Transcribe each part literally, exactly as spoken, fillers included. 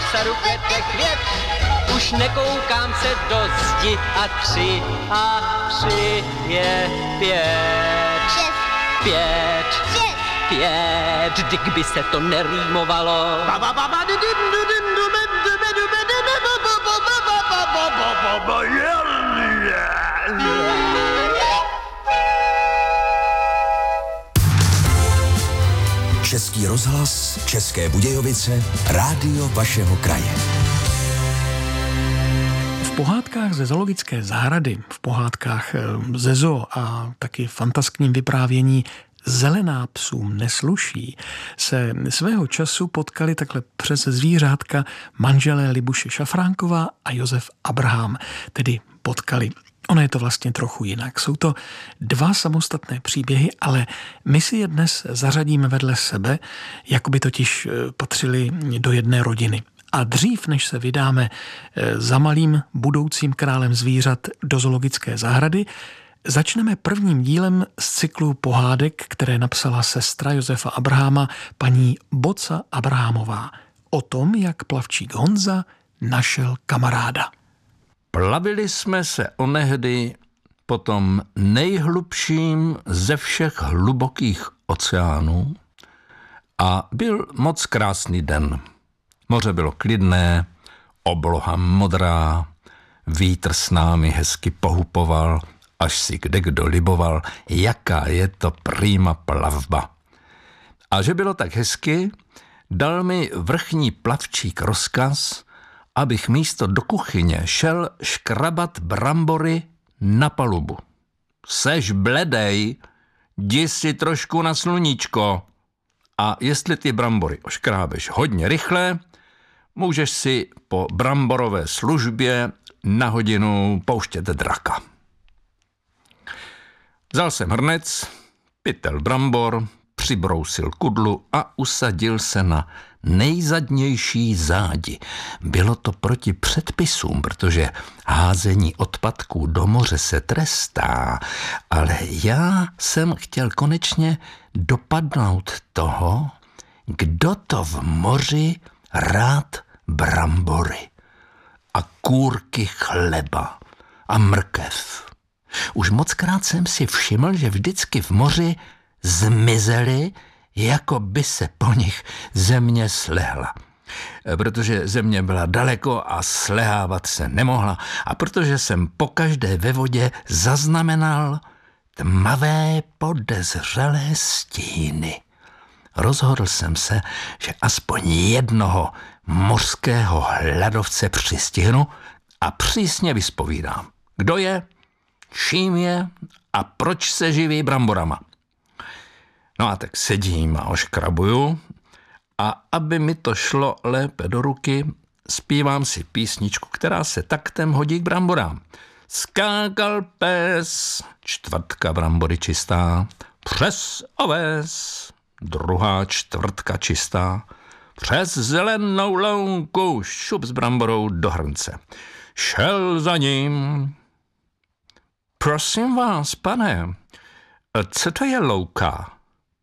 sadu kvete květ. Už nekoukám se do zdi a tři a tři je pět. Šest. Pět. Šest. Pět, dyk by se to nerýmovalo. Český rozhlas, České Budějovice, rádio vašeho kraje. V pohádkách ze zoologické zahrady, v pohádkách ze zoo a taky fantaskním vyprávění Zelená psům nesluší se svého času potkali takhle přes zvířátka manželé Libuše Šafránková a Josef Abraham, tedy potkali. Ono je to vlastně trochu jinak. Jsou to dva samostatné příběhy, ale my si je dnes zařadíme vedle sebe, jako by totiž patřili do jedné rodiny. A dřív, než se vydáme za malým budoucím králem zvířat do zoologické zahrady, začneme prvním dílem z cyklu pohádek, které napsala sestra Josefa Abrahama, paní Boca Abrahamová. O tom, jak plavčík Honza našel kamaráda. Plavili jsme se onehdy po tom nejhlubším ze všech hlubokých oceánů a byl moc krásný den. Moře bylo klidné, obloha modrá, vítr s námi hezky pohupoval, až si kdekdo liboval, jaká je to prýma plavba. A že bylo tak hezky, dal mi vrchní plavčík rozkaz, abych místo do kuchyně šel škrabat brambory na palubu. Seš bledej, jdi si trošku na sluníčko. A jestli ty brambory oškrábeš hodně rychle, můžeš si po bramborové službě na hodinu pouštět draka. Vzal jsem hrnec, pytel brambor, přibrousil kudlu a usadil se na nejzadnější zádi. Bylo to proti předpisům, protože házení odpadků do moře se trestá, ale já jsem chtěl konečně dopadnout toho, kdo to v moři rád brambory a kůrky chleba a mrkev. Už mockrát jsem si všiml, že vždycky v moři zmizely, jako by se po nich země slehla. Protože země byla daleko a slehávat se nemohla a protože jsem pokaždé ve vodě zaznamenal tmavé podezřelé stíny. Rozhodl jsem se, že aspoň jednoho mořského hladovce přistihnu a přísně vyspovídám. Kdo je, čím je a proč se živí bramborama. No a tak sedím a oškrabuju a aby mi to šlo lépe do ruky, zpívám si písničku, která se taktem hodí k bramborám. Skákal pes, čtvrtka brambory čistá, přes oves, druhá čtvrtka čistá, přes zelenou louku, šup s bramborou do hrnce. Šel za ním. Prosím vás, pane, co to je louka?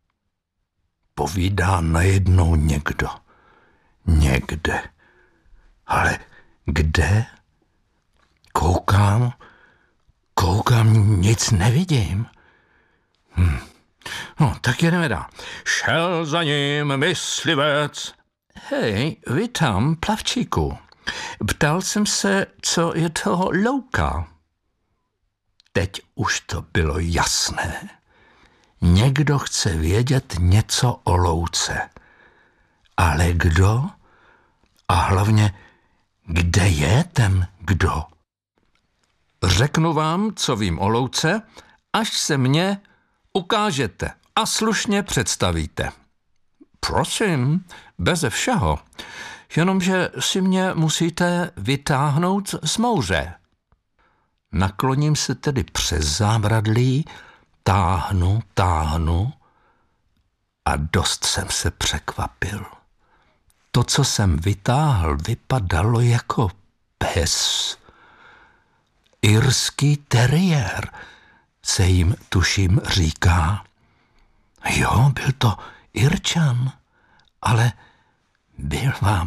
Povídá najednou někdo. Někde. Ale kde? Koukám, koukám, nic nevidím. Hm. No, tak jedeme dál. Šel za ním myslivec. Hej, vy tam, plavčíku. Ptal jsem se, co je toho louka. Teď už to bylo jasné. Někdo chce vědět něco o louce. Ale kdo? A hlavně, kde je ten kdo? Řeknu vám, co vím o louce, až se mně ukážete a slušně představíte. Prosím, beze všeho, jenomže si mě musíte vytáhnout z mouře. Nakloním se tedy přes zábradlí, táhnu, táhnu a dost jsem se překvapil. To, co jsem vytáhl, vypadalo jako pes. Irský teriér se jim, tuším, říká. Jo, byl to Irčan, ale byl vám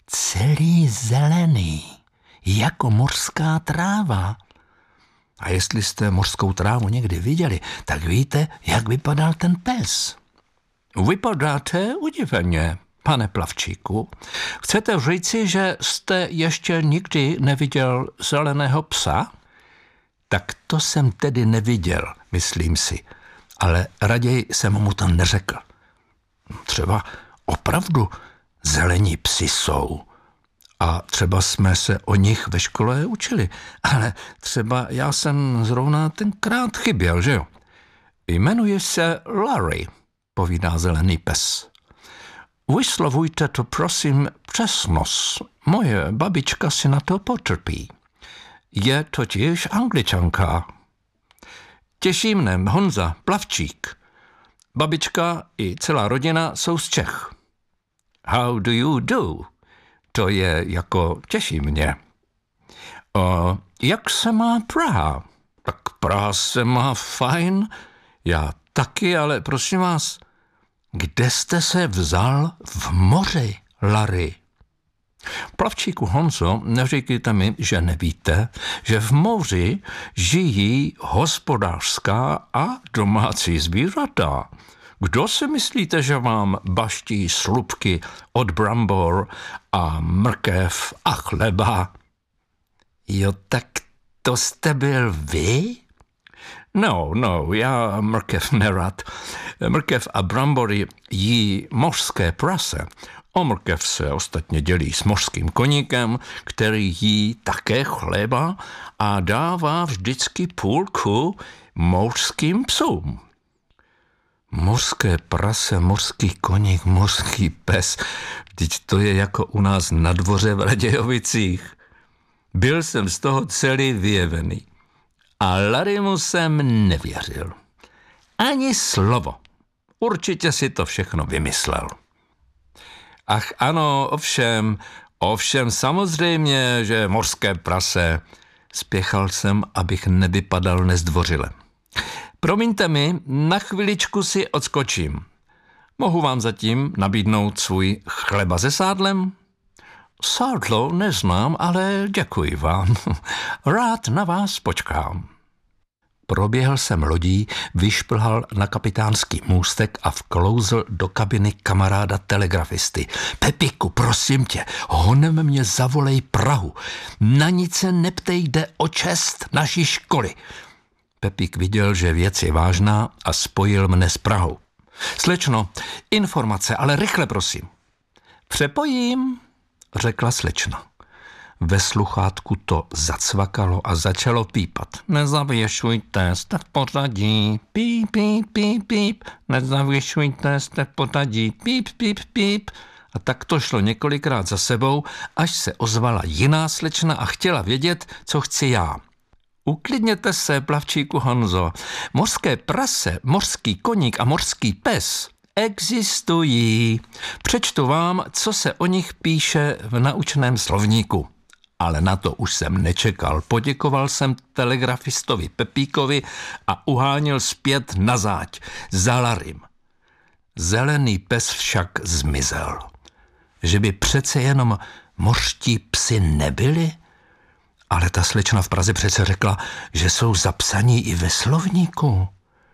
celý zelený, jako mořská tráva. A jestli jste mořskou trávu někdy viděli, tak víte, jak vypadal ten pes. Vypadáte udiveně, pane Plavčíku. Chcete říci, že jste ještě nikdy neviděl zeleného psa? Tak to jsem tedy neviděl, myslím si, ale raději jsem mu to neřekl. Třeba opravdu zelení psi jsou. A třeba jsme se o nich ve škole učili, ale třeba já jsem zrovna tenkrát chyběl, že jo? Jmenuje se Larry, povídá zelený pes. Vyslovujte to prosím přes nos. Moje babička si na to potrpí. Je totiž Angličanka. Těší mne Honza Plavčík. Babička i celá rodina jsou z Čech. How do you do? To je jako těší mě. A jak se má Praha? Tak Praha se má fajn. Já taky, ale prosím vás, kde jste se vzal v moři, Larry? Plavčíku Honzo, neříkejte mi, že nevíte, že v moři žijí hospodářská a domácí zvířata. Kdo si myslíte, že vám baští slupky od brambor a mrkev a chleba? Jo, tak to jste byl vy? No, no, já mrkev nerad. Mrkev a brambory jí mořské prase. O mrkev se ostatně dělí s mořským koníkem, který jí také chleba a dává vždycky půlku mořským psům. Mořské prase, mořský koník, mořský pes. Vždyť to je jako u nás na dvoře v Radějovicích. Byl jsem z toho celý vyjevený. A Larrymu jsem nevěřil. Ani slovo. Určitě si to všechno vymyslel. Ach ano, ovšem, ovšem samozřejmě, že mořské prase. Spěchal jsem, abych nevypadal nezdvořile. Promiňte mi, na chviličku si odskočím. Mohu vám zatím nabídnout svůj chleba se sádlem? Sádlo neznám, ale děkuji vám. Rád na vás počkám. Proběhl jsem lodí, vyšplhal na kapitánský můstek a vklouzl do kabiny kamaráda telegrafisty. Pepíku, prosím tě, honem mě zavolej Prahu. Na nic se neptej, jde o čest naší školy. Pepík viděl, že věc je vážná a spojil mne s Prahou. Slečno, informace, ale rychle prosím. Přepojím, řekla slečna. Ve sluchátku to zacvakalo a začalo pípat. Nezavěšujte, jste v pořadí, píp, píp, píp, píp. Nezavěšujte, jste v pořadí, píp, píp, píp. A tak to šlo několikrát za sebou, až se ozvala jiná slečna a chtěla vědět, co chci já. Uklidněte se, Plavčíku Honzo. Mořské prase, mořský koník a mořský pes existují. Přečtu vám, co se o nich píše v naučném slovníku. Ale na to už jsem nečekal. Poděkoval jsem telegrafistovi Pepíkovi a uháněl zpět na záď za Larrym. Zelený pes však zmizel. Že by přece jenom mořští psi nebyli? Ale ta slečna v Praze přece řekla, že jsou zapsaní i ve slovníku.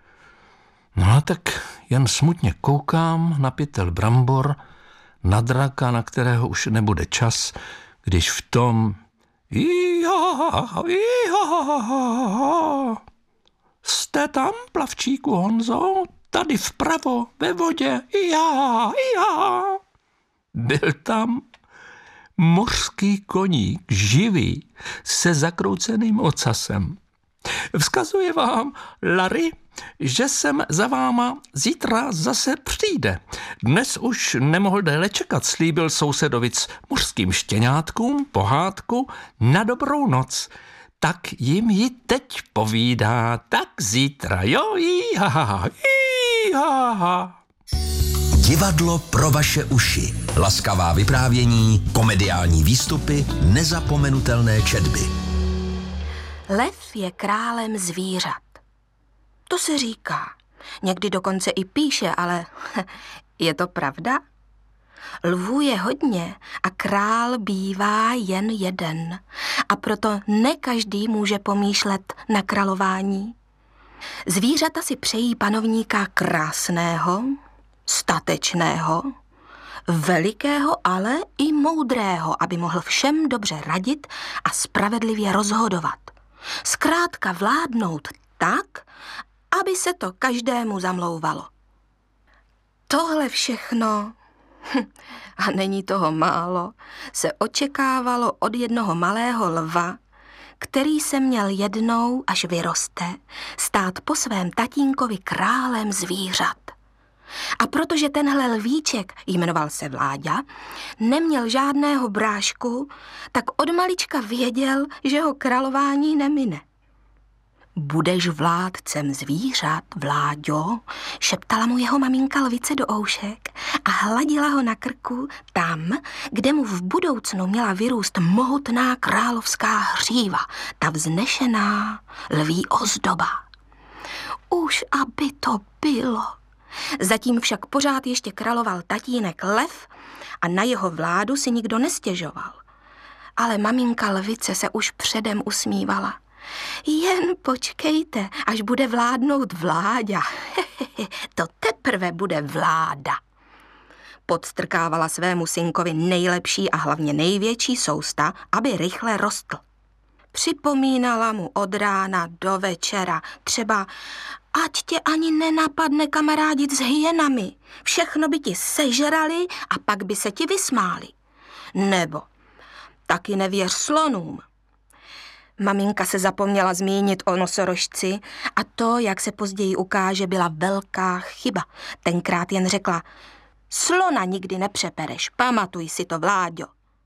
No a tak jen smutně koukám na pytel brambor, na draka, na kterého už nebude čas, když v tom Iha, iha. Jste tam, Plavčíku Honzo? Tady vpravo, ve vodě. Iha, iha. Byl tam mořský koník, živý, se zakrouceným ocasem. Vzkazuje vám, Larry, že jsem za váma zítra zase přijde. Dnes už nemohl déle čekat, slíbil sousedovic mořským štěňátkům pohádku na dobrou noc. Tak jim ji teď povídá, tak zítra, jo, iha, iha. Divadlo pro vaše uši. Laskavá vyprávění, komediální výstupy, nezapomenutelné četby. Lev je králem zvířat. To se říká. Někdy dokonce i píše, ale je to pravda? Lvů je hodně a král bývá jen jeden. A proto ne každý může pomýšlet na králování. Zvířata si přejí panovníka krásného, statečného, velikého, ale i moudrého, aby mohl všem dobře radit a spravedlivě rozhodovat. Zkrátka vládnout tak, aby se to každému zamlouvalo. Tohle všechno, a není toho málo, se očekávalo od jednoho malého lva, který se měl jednou, až vyroste, stát po svém tatínkovi králem zvířat. A protože tenhle lvíček, jmenoval se Vláďa, neměl žádného brášku, tak od malička věděl, že ho králování nemine. Budeš vládcem zvířat, Vláďo, šeptala mu jeho maminka lvice do oušek a hladila ho na krku tam, kde mu v budoucnu měla vyrůst mohutná královská hříva, ta vznešená lví ozdoba. Už aby to bylo. Zatím však pořád ještě královal tatínek lev a na jeho vládu si nikdo nestěžoval. Ale maminka lvice se už předem usmívala. Jen počkejte, až bude vládnout Vláďa. To teprve bude vláda. Podstrkávala svému synkovi nejlepší a hlavně největší sousta, aby rychle rostl. Připomínala mu od rána do večera, třeba ať tě ani nenapadne kamarádit s hyenami. Všechno by ti sežrali a pak by se ti vysmáli. Nebo taky nevěř slonům. Maminka se zapomněla zmínit o nosorožci a to, jak se později ukáže, byla velká chyba. Tenkrát jen řekla, slona nikdy nepřepereš, pamatuj si to, Vláďo.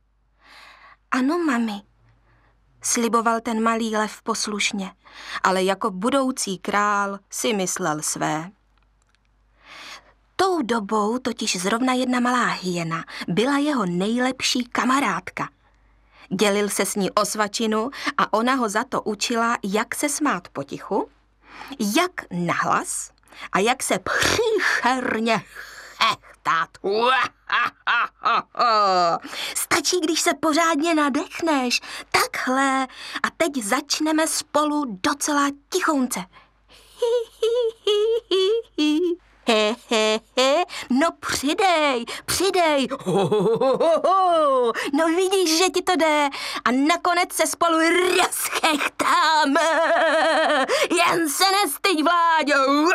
Ano, mami, sliboval ten malý lev poslušně, ale jako budoucí král si myslel své. Tou dobou totiž zrovna jedna malá hyena byla jeho nejlepší kamarádka. Dělil se s ní o svačinu a ona ho za to učila, jak se smát potichu, jak nahlas a jak se příšerně chechtat. Stačí, když se pořádně nadechneš. Takhle. A teď začneme spolu docela tichounce. He, he, he, no přidej, přidej, ho, ho, ho, ho, ho. No vidíš, že ti to jde a nakonec se spolu rozchechtáme, jen se nestyď, Vláďo.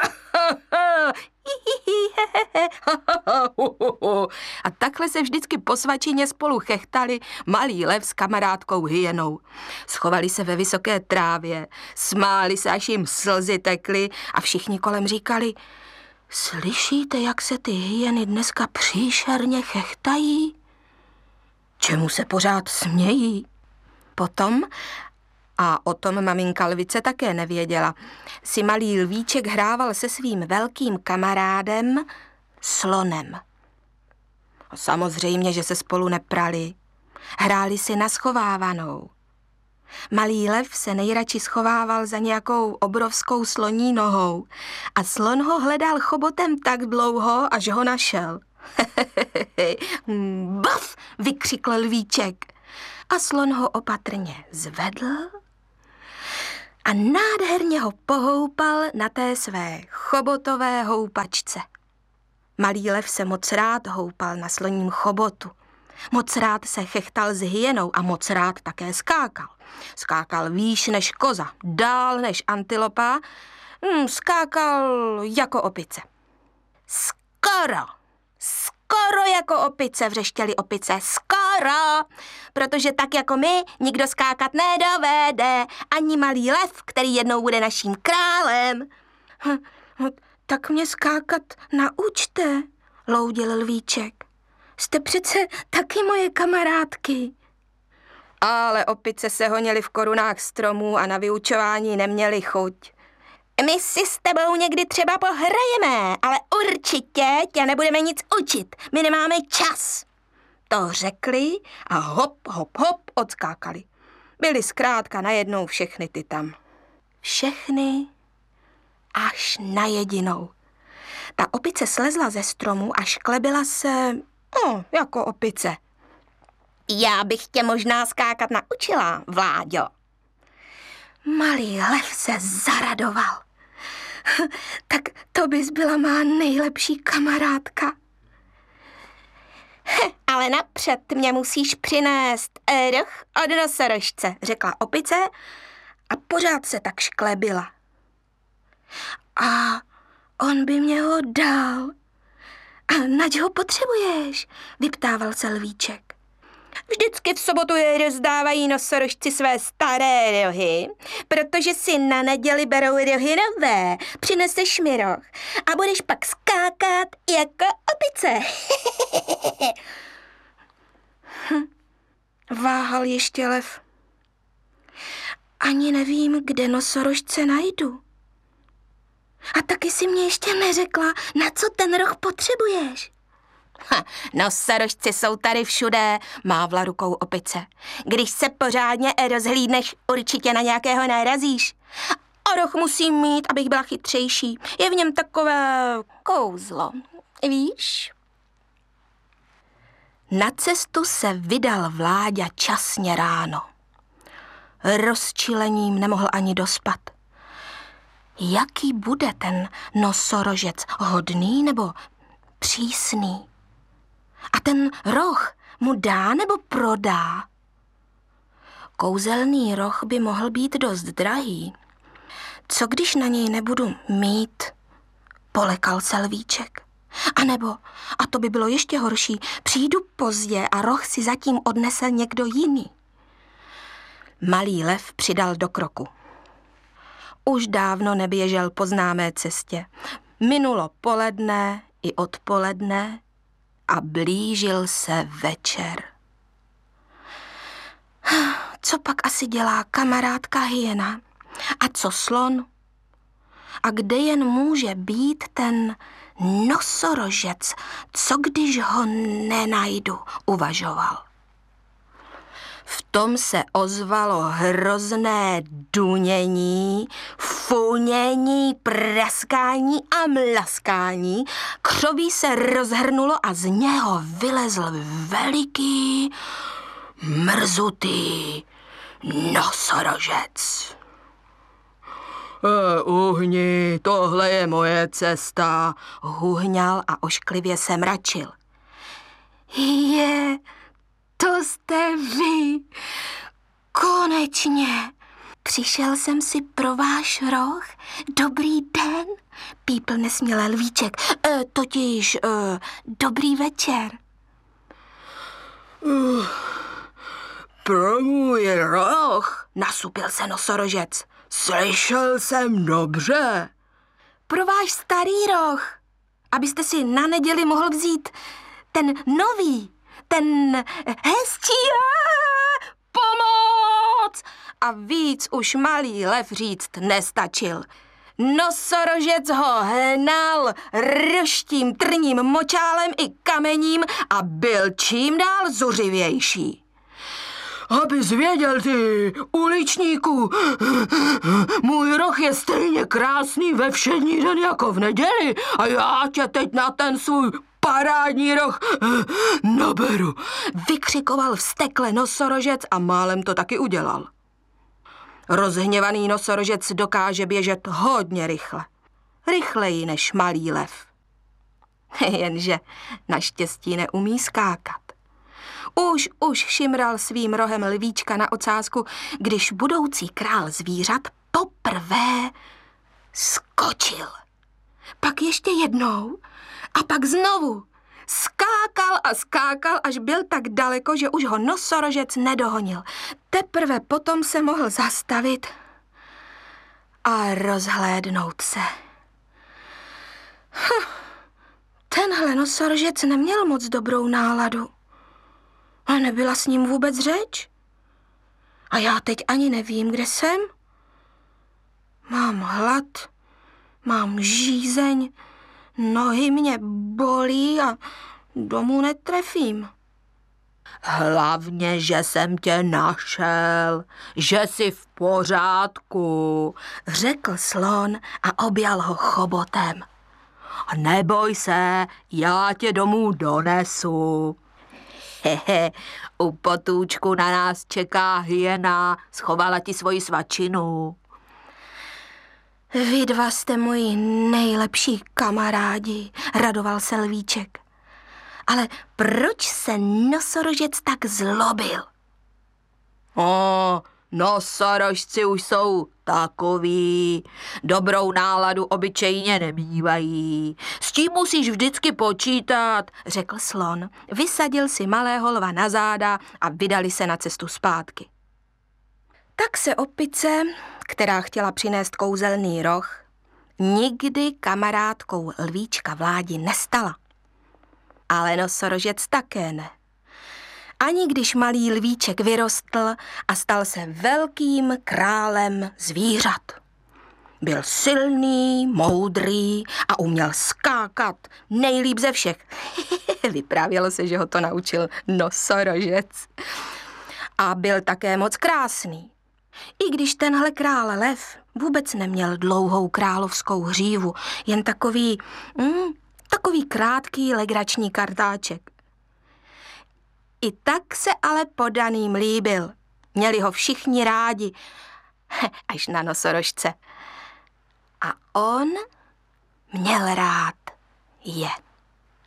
A takhle se vždycky po svačině spolu chechtali malý lev s kamarádkou hyenou. Schovali se ve vysoké trávě, smáli se, až jim slzy tekly a všichni kolem říkali, slyšíte, jak se ty hyeny dneska příšerně chechtají? Čemu se pořád smějí? Potom, a o tom maminka lvice také nevěděla, si malý lvíček hrával se svým velkým kamarádem slonem. A samozřejmě, že se spolu neprali. Hráli si na schovávanou. Malý lev se nejradši schovával za nějakou obrovskou sloní nohou a slon ho hledal chobotem tak dlouho, až ho našel. Baf, vykřikl lvíček a slon ho opatrně zvedl a nádherně ho pohoupal na té své chobotové houpačce. Malý lev se moc rád houpal na sloním chobotu. Moc rád se chechtal s hyenou a moc rád také skákal. Skákal výš než koza, dál než antilopa, hmm, skákal jako opice. Skoro, skoro jako opice, vřeštěly opice, skoro, protože tak jako my nikdo skákat nedovede, ani malý lev, který jednou bude naším králem. Hm, tak mě skákat naučte, loudil lvíček. Jste přece taky moje kamarádky. Ale opice se honily v korunách stromů a na vyučování neměly chuť. My si s tebou někdy třeba pohrajeme, ale určitě tě nebudeme nic učit. My nemáme čas. To řekli a hop, hop, hop odskákali. Byly zkrátka najednou všechny ty tam. Všechny až na jedinou. Ta opice slezla ze stromu a šklebila se No, jako opice. Já bych tě možná skákat naučila, Vláďo. Malý lev se zaradoval. Tak to bys byla má nejlepší kamarádka. Ale napřed mě musíš přinést roh od nosorožce, řekla opice a pořád se tak šklebila. A on by mě ho dal. A nač ho potřebuješ? Vyptával se lvíček. Vždycky v sobotu je rozdávají nosorožci své staré rohy, protože si na neděli berou rohy nové. Přineseš mi roh a budeš pak skákat jako opice. hm. Váhal ještě lev. Ani nevím, kde nosorožce najdu. A taky si mě ještě neřekla, na co ten roh potřebuješ. Ha, nosorožci jsou tady všude, mávla rukou opice. Když se pořádně rozhlídneš, určitě na nějakého narazíš. A roh musím mít, abych byla chytřejší. Je v něm takové kouzlo, víš? Na cestu se vydal Vláďa časně ráno. Rozčilením nemohl ani dospat. Jaký bude ten nosorožec, hodný nebo přísný? A ten roh mu dá nebo prodá? Kouzelný roh by mohl být dost drahý. Co když na něj nebudu mít? Polekal se lvíček. A nebo, a to by bylo ještě horší, přijdu pozdě a roh si zatím odnese někdo jiný. Malý lev přidal do kroku. Už dávno neběžel po známé cestě. Minulo poledne i odpoledne a blížil se večer. Co pak asi dělá kamarádka hyena? A co slon? A kde jen může být ten nosorožec? Co když ho nenajdu? Uvažoval. V tom se ozvalo hrozné dunění, funění, praskání a mlaskání. Křoví se rozhrnulo a z něho vylezl veliký, mrzutý nosorožec. E, uhni, tohle je moje cesta, huhňal a ošklivě se mračil. Je... To jste vy. Konečně. Přišel jsem si pro váš roh. Dobrý den, pípl nesměle lvíček. E, totiž e, dobrý večer. Uh, pro můj roh, nasupil se nosorožec. Slyšel jsem dobře. Pro váš starý roh, abyste si na neděli mohl vzít ten nový. Ten hezčí, pomoc! A víc už malý lev říct nestačil. Nosorožec ho hnal rštím, trním močálem i kamením a byl čím dál zuřivější. Abys věděl, ty, uličníku, můj roh je stejně krásný ve všední den jako v neděli a já tě teď na ten svůj parádní roh naberu, vykřikoval vztekle nosorožec a málem to taky udělal. Rozhněvaný nosorožec dokáže běžet hodně rychle. Rychleji než malý lev. Jenže naštěstí neumí skákat. Už, už šimral svým rohem lvíčka na ocásku, když budoucí král zvířat poprvé skočil. Pak ještě jednou a pak znovu. Skákal a skákal, až byl tak daleko, že už ho nosorožec nedohonil. Teprve potom se mohl zastavit a rozhlédnout se. Hm, tenhle nosorožec neměl moc dobrou náladu. A nebyla s ním vůbec řeč. A já teď ani nevím, kde jsem. Mám hlad, mám žízeň, nohy mě bolí a domů netrefím. Hlavně, že jsem tě našel, že jsi v pořádku, řekl slon a objal ho chobotem. Neboj se, já tě domů donesu. Hehe, u potůčku na nás čeká hyena, schovala ti svoji svačinu. Vy dva jste moji nejlepší kamarádi, radoval se lvíček. Ale proč se nosorožec tak zlobil? O, nosorožci už jsou takový, dobrou náladu obyčejně nemívají. S tím musíš vždycky počítat, řekl slon. Vysadil si malého lva na záda a vydali se na cestu zpátky. Tak se opice, která chtěla přinést kouzelný roh, nikdy kamarádkou lvíčka Vládi nestala. Ale nosorožec také ne. Ani když malý lvíček vyrostl a stal se velkým králem zvířat. Byl silný, moudrý a uměl skákat nejlíp ze všech. Vyprávělo se, že ho to naučil nosorožec. A byl také moc krásný. I když tenhle král lev vůbec neměl dlouhou královskou hřívu, jen takový, mm, takový krátký legrační kartáček. I tak se ale podaným líbil. Měli ho všichni rádi, až na nosorožce. A on měl rád je.